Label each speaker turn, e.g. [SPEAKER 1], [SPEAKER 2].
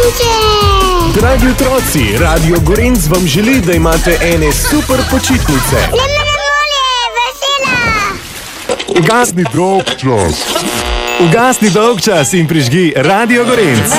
[SPEAKER 1] sonček.
[SPEAKER 2] Dragi otroci, Radio Gorenc vam želi, da imate ene super počitnice.
[SPEAKER 3] Ugasni dolgčas.
[SPEAKER 2] Ugasni dolgčas in prižgi Radio Gorenc.